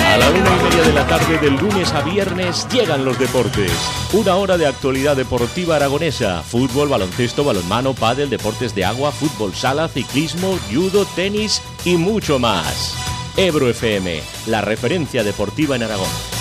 A la 1:30 de la tarde del lunes a viernes llegan los deportes. Una hora de actualidad deportiva aragonesa. Fútbol, baloncesto, balonmano, pádel, deportes de agua, fútbol sala, ciclismo, judo, tenis y mucho más. Ebro FM, la referencia deportiva en Aragón.